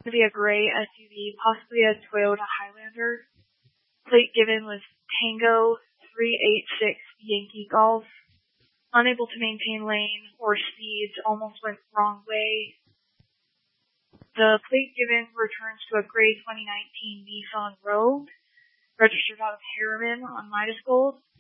To be a gray SUV, possibly a Toyota Highlander. Plate given was Tango 386 Yankee Golf. Unable to maintain lane or speeds, almost went the wrong way. The plate given returns to a gray 2019 Nissan Rogue, registered out of Harriman on Midas Gold.